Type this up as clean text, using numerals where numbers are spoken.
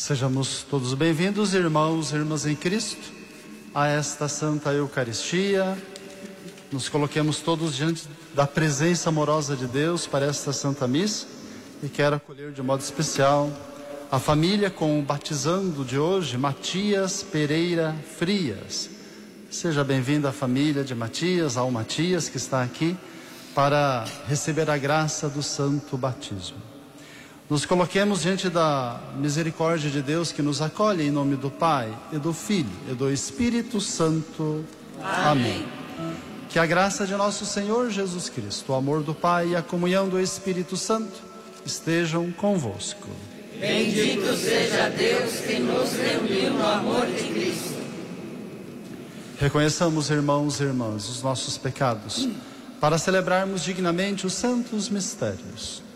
Sejamos todos bem-vindos, irmãos e irmãs em Cristo, a esta Santa Eucaristia. Nos coloquemos todos diante da presença amorosa de Deus para esta Santa Missa e quero acolher de modo especial a família com o batizando de hoje, Matias Pereira Frias. Seja bem-vinda a família de Matias, ao Matias que está aqui para receber a graça do santo batismo. Nos coloquemos diante da misericórdia de Deus que nos acolhe em nome do Pai e do Filho e do Espírito Santo. Amém. Que a graça de nosso Senhor Jesus Cristo, o amor do Pai e a comunhão do Espírito Santo estejam convosco. Bendito seja Deus que nos reuniu no amor de Cristo. Reconheçamos, irmãos e irmãs, os nossos pecados para celebrarmos dignamente os santos mistérios.